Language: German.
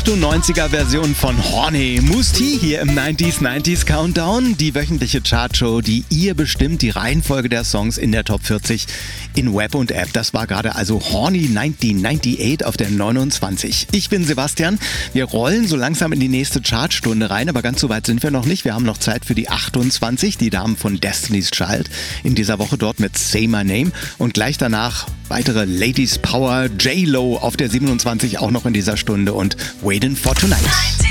98er-Version von Horny. Musti hier im 90s Countdown. Die wöchentliche Chartshow, die ihr bestimmt die Reihenfolge der Songs in der Top 40 in Web und App. Das war gerade also Horny 1998 auf der 29. Ich bin Sebastian. Wir rollen so langsam in die nächste Chartstunde rein, aber ganz so weit sind wir noch nicht. Wir haben noch Zeit für die 28, die Damen von Destiny's Child. In dieser Woche dort mit Say My Name. Und gleich danach weitere Ladies Power, J-Lo auf der 27 auch noch in dieser Stunde und Waiting for Tonight.